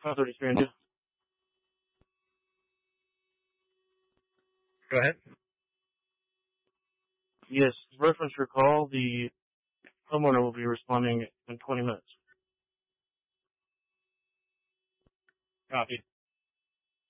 533 India. Go ahead. Yes, reference your call. The homeowner will be responding in 20 minutes. Copy.